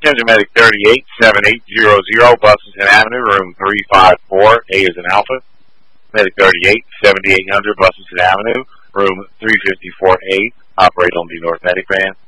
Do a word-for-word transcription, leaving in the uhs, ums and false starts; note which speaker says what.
Speaker 1: Attention Medic thirty-eight seven eight zero zero, Bussington Avenue, room three five four, A is an Alpha. Medic thirty-eight seventy-eight hundred, Bussington Avenue, room three fifty-four A, operate on the North Medic van.